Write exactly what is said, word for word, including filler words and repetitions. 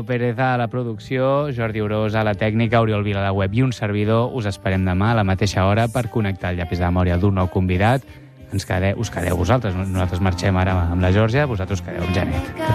Pérez a la producció, Jordi Orós a la tècnica, Oriol Vila a la web i un servidor. Us esperem demà a la mateixa hora per connectar el llapis de memòria d'un nou convidat. Ens quedeu, us quedeu vosaltres. Nosaltres marxem ara amb la Georgia, vosaltres quedeu amb Janet.